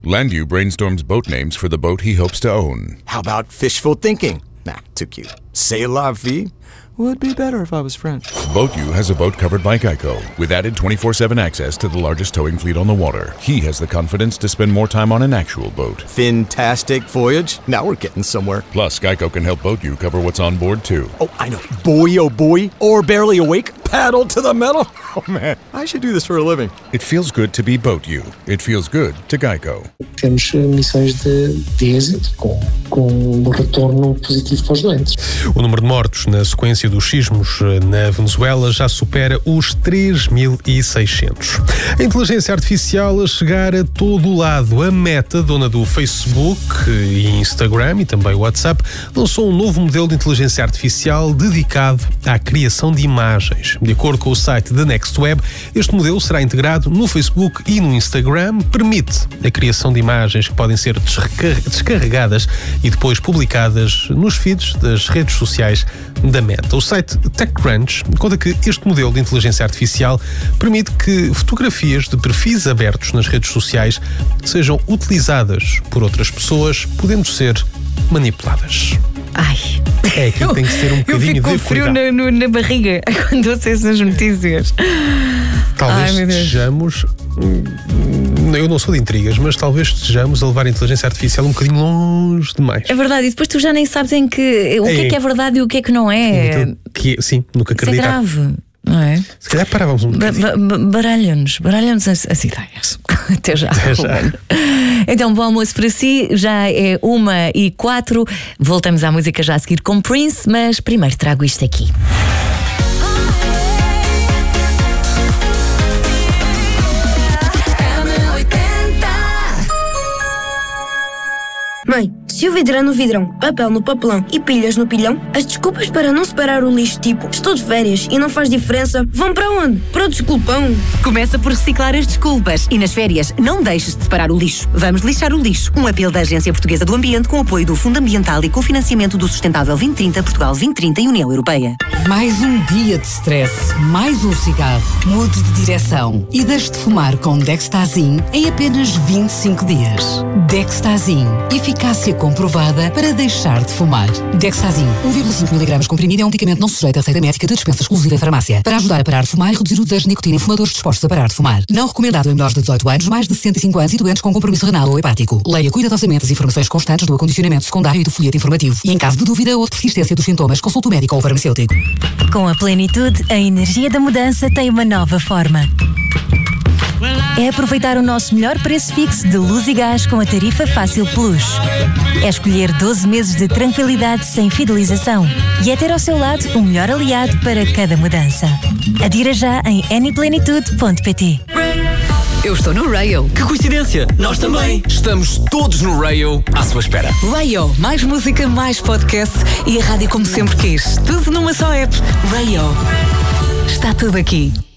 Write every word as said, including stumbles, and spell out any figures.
Landu brainstorms boat names for the boat he hopes to own. How about fishful thinking? Nah, too cute. C'est la vie? Would be better if I was French. BoatU has a boat covered by Geico, with added twenty-four seven access to the largest towing fleet on the water. He has the confidence to spend more time on an actual boat. Fantastic voyage. Now we're getting somewhere. Plus, Geico can help BoatU cover what's on board, too. Oh, I know. Boy, oh boy. Or barely awake. Paddle to the metal. Oh, man. I should do this for a living. It feels good to be BoatU. It feels good to Geico. Temos missões de, de êxito com, com um retorno positivo para os doentes. O número de mortos na sequência dos sismos na Venezuela já supera os três mil e seiscentos. A inteligência artificial a chegar a todo o lado. A Meta, dona do Facebook e Instagram e também o WhatsApp, lançou um novo modelo de inteligência artificial dedicado à criação de imagens. De acordo com o site da NextWeb, este modelo será integrado no Facebook e no Instagram, permite a criação de imagens que podem ser descarregadas e depois publicadas nos feeds das redes sociais da Meta. O site TechCrunch conta que este modelo de inteligência artificial permite que fotografias de perfis abertos nas redes sociais sejam utilizadas por outras pessoas, podendo ser manipuladas. Ai. É, aquilo tem que ser um bocadinho de Eu fico com frio na, no, na barriga quando ouço essas notícias. Talvez Ai, estejamos... Eu não sou de intrigas, mas talvez estejamos a levar a inteligência artificial um bocadinho longe demais. É verdade, e depois tu já nem sabes em que, o que é, é que é verdade e o que é que não é. Então, que, sim, nunca Isso é acreditar. grave, não é? Se calhar parávamos um bocadinho. Ba- ba- Baralham-nos, baralham-nos as, as ideias. Até já. Até já. Então, bom almoço para si, já é uma e quatro. Voltamos à música já a seguir com Prince, mas primeiro trago isto aqui. Mãe, se o vidro é no vidrão, papel no papelão e pilhas no pilhão, as desculpas para não separar o lixo, tipo estou de férias e não faz diferença, vão para onde? Para o desculpão. Começa por reciclar as desculpas e nas férias não deixes de separar o lixo. Vamos lixar o lixo. Um apelo da Agência Portuguesa do Ambiente com apoio do Fundo Ambiental e cofinanciamento do Sustentável vinte trinta, Portugal vinte trinta e União Europeia. Mais um dia de stress, mais um cigarro, mude de direção e deixe de fumar com Dextazin em apenas vinte e cinco dias. Dextazin, eficácia comprovada para deixar de fumar. Dextazin, um vírgula cinco miligramas comprimido, é um medicamento não sujeito a receita médica de dispensa exclusiva em farmácia. Para ajudar a parar de fumar e reduzir o desejo de nicotina em fumadores dispostos a parar de fumar. Não recomendado em menores de dezoito anos, mais de sessenta e cinco anos e doentes com compromisso renal ou hepático. Leia cuidadosamente as informações constantes do acondicionamento secundário e do folheto informativo. E em caso de dúvida ou de persistência dos sintomas, consulte o médico ou o farmacêutico. Com a plenitude, a energia da mudança tem uma nova forma. É aproveitar o nosso melhor preço fixo de luz e gás com a tarifa Fácil Plus. É escolher doze meses de tranquilidade sem fidelização. E é ter ao seu lado o melhor aliado para cada mudança. Adira já em anyplenitude ponto pt. Eu estou no Rayo. Que coincidência! Nós também! Estamos todos no Rayo à sua espera. Rayo, mais música, mais podcast e a rádio como sempre quis. Tudo numa só app. Rayo. Está tudo aqui.